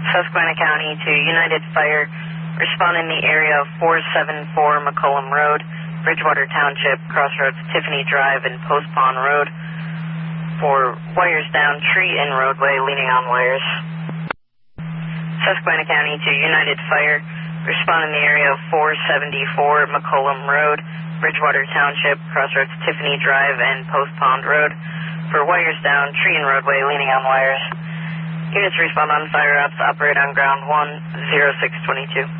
Susquehanna County to United Fire. Respond in the area of 474 McCollum Road, Bridgewater Township, crossroads Tiffany Drive and Post Pond Road. For wires down, tree in roadway, leaning on wires. Susquehanna County to United Fire. Respond in the area of 474 McCollum Road, Bridgewater Township, crossroads Tiffany Drive and Post Pond Road. For wires down, tree in roadway, leaning on wires. Units respond on fire ops, operate on ground 10622.